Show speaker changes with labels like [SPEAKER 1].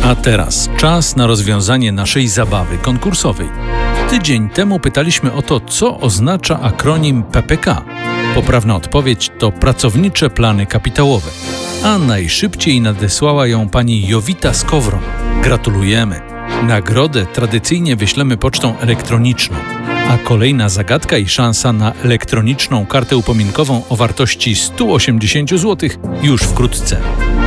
[SPEAKER 1] A teraz czas na rozwiązanie naszej zabawy konkursowej. Tydzień temu pytaliśmy o to, co oznacza akronim PPK. Poprawna odpowiedź to Pracownicze Plany Kapitałowe. A najszybciej nadesłała ją pani Jowita z Kowron. Gratulujemy! Nagrodę tradycyjnie wyślemy pocztą elektroniczną, a kolejna zagadka i szansa na elektroniczną kartę upominkową o wartości 180 zł już wkrótce.